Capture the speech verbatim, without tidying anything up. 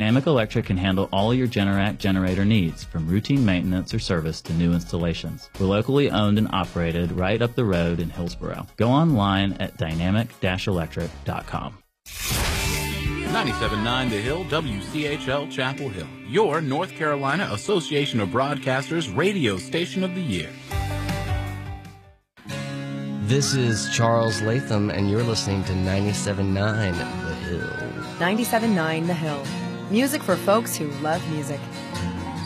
Dynamic Electric can handle all your Generac generator needs, from routine maintenance or service to new installations. We're locally owned and operated right up the road in Hillsboro. Go online at dynamic dash electric dot com. ninety-seven point nine The Hill, W C H L Chapel Hill, your North Carolina Association of Broadcasters radio station of the year. This is Charles Latham, and you're listening to ninety-seven point nine The Hill. ninety-seven point nine The Hill. Music for folks who love music.